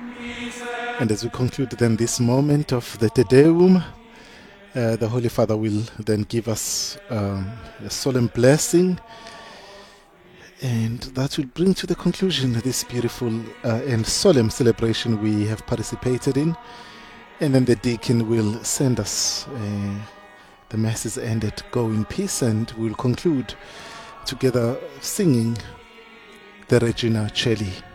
And as we conclude then this moment of the Te Deum, the Holy Father will then give us a solemn blessing, and that will bring to the conclusion this beautiful and solemn celebration we have participated in. And then the deacon will send us the Mass is ended, go in peace, and we'll conclude together singing the Regina Coeli.